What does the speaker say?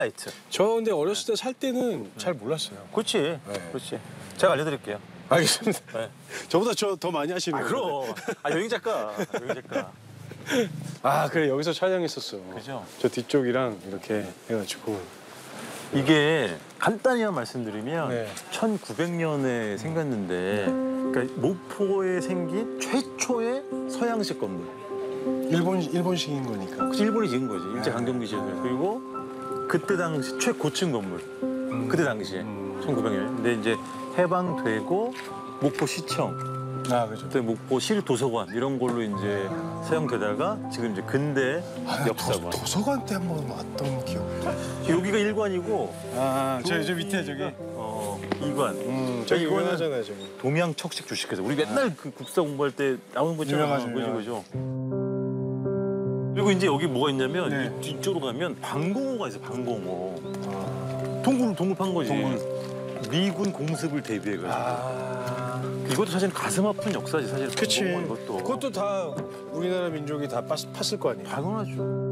라이트. 저 근데 어렸을 때 살 때는 잘 몰랐어요. 그렇지. 네. 그렇지. 제가 알려드릴게요. 알겠습니다. 네. 저보다 저 더 많이 하시는 거예요. 그럼. 여행 작가. 여행 작가. 아 그래 여기서 촬영했었어. 그죠? 저 뒤쪽이랑 이렇게 해가지고. 이게 간단히만 말씀드리면 네. 1900년에 생겼는데 그러니까 목포에 생긴 최초의 서양식 건물. 일본식인 거니까. 그치, 일본이 지은 거지. 일제 강점기 시절. 그리고 그때 당시 최고층 건물. 그때 당시에 1900년. 근데 이제 해방되고 목포시청, 아 그죠. 그때 목포실 도서관 이런 걸로 이제 사용되다가 지금 이제 근대 역사관. 도서관 때 한번 왔던 기억이. 여기가 1관이고 저 밑에 저기. 2관. 저기 이거는 유명하잖아요 저기. 동양척식 주식회사. 우리 맨날 그 국사 공부할 때 나오는 거 있잖아. 유명하죠, 그죠. 그리고 이제 여기 뭐가 있냐면 네. 이 뒤쪽으로 가면 방공호가 있어. 방공호. 동굴 판 거지. 미군 공습을 대비해가지고. 이것도 사실 가슴 아픈 역사지 사실. 그치. 방공호 이것도. 그것도 다 우리나라 민족이 다 팠을 거 아니에요. 당연하죠.